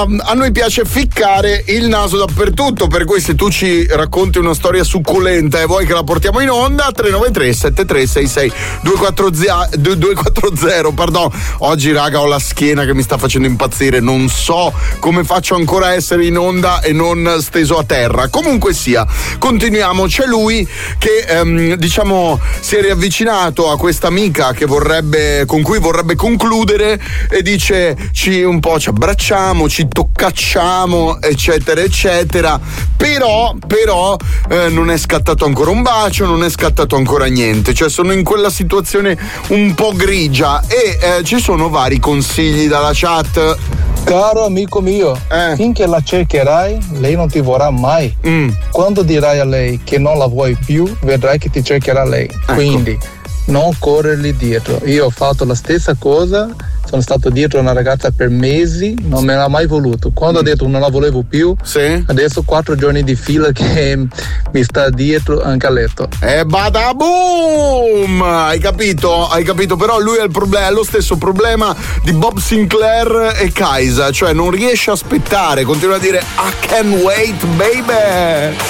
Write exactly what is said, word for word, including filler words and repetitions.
a, a noi piace ficcare il naso dappertutto, per cui se tu ci racconti una storia succulenta e vuoi che la portiamo in onda, tre nove tre sette tre sei sei due quattro zero, pardon. Oggi raga ho la schiena che mi sta facendo impazzire, non so come faccio ancora a essere in onda e non steso a terra. Comunque sia, continuiamo. C'è lui che ehm, diciamo si è riavvicinato a questa amica che vorrebbe, con cui vorrebbe concludere, e dice ci un po' ci abbracciamo, ci toccacciamo, eccetera eccetera, però però eh, non è scattato ancora un bacio, non è scattato ancora niente, cioè sono in quella situazione un po' grigia e eh, ci sono vari consigli dalla chat. Caro amico mio, eh. finché la cercherai, lei non ti vorrà mai. Mm. Quando dirai a lei che non la vuoi più, vedrai che ti cercherà lei. Ecco. Quindi non corrergli dietro. Io ho fatto la stessa cosa, sono stato dietro una ragazza per mesi, non me l'ha mai voluto. Quando mm. ho detto non la volevo più, sì. adesso quattro giorni di fila che mi sta dietro anche a letto. E bada boom! Hai capito? Hai capito? Però lui ha il problema, è lo stesso problema di Bob Sinclair e Kaisa, cioè non riesce a aspettare, continua a dire I can't wait baby.